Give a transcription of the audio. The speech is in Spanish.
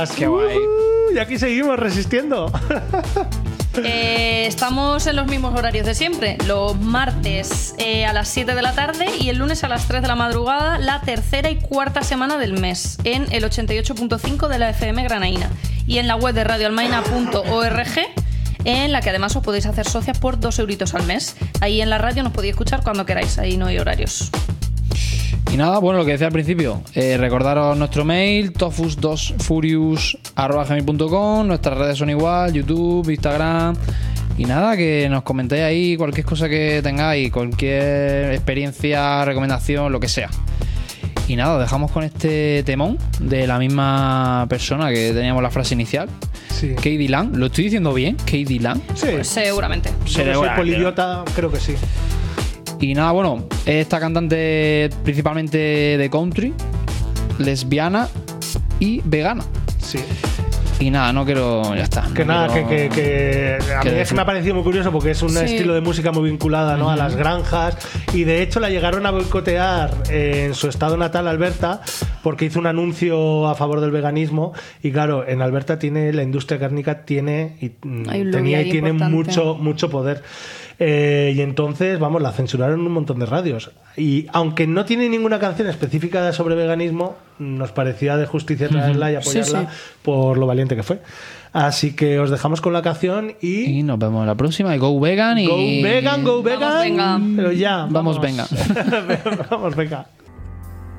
Qué guay. Y aquí seguimos resistiendo. Estamos en los mismos horarios de siempre. Los martes a las 7 de la tarde y el lunes a las 3 de la madrugada, la tercera y cuarta semana del mes, en el 88.5 de la FM granaína. Y en la web de radioalmaina.org, en la que además os podéis hacer socias por 2 euritos al mes. Ahí en la radio nos podéis escuchar cuando queráis, ahí no hay horarios. Y nada, bueno, lo que decía al principio, recordaros nuestro mail, tofus2furious@gmail.com, nuestras redes son igual, YouTube, Instagram. Y nada, que nos comentéis ahí cualquier cosa que tengáis, cualquier experiencia, recomendación, lo que sea. Y nada, dejamos con este temón de la misma persona que teníamos la frase inicial. Sí. K.D. Lang, ¿lo estoy diciendo bien? K.D. Lang. Sí. Pues seguramente. Yo que soy polidiota, creo que sí. Y nada, bueno, esta cantante principalmente de country, lesbiana y vegana. Sí. Y nada, no quiero... Ya está. Que no nada, quiero- que a mí es que me ha parecido muy curioso porque es un Sí. estilo de música muy vinculada, ¿no? A las granjas, y de hecho la llegaron a boicotear en su estado natal, Alberta, porque hizo un anuncio a favor del veganismo. Y claro, en Alberta tiene la industria cárnica tiene y Hay un lobby tenía y ahí tiene importante. mucho poder. Y entonces, vamos, la censuraron en un montón de radios. Y aunque no tiene ninguna canción específica sobre veganismo, nos parecía de justicia traerla y apoyarla Sí, sí. por lo valiente que fue. Así que os dejamos con la canción Y nos vemos en la próxima. Y go vegan y... Go vegan, go vegan. venga. Pero ya. Vamos, venga. Vamos, venga.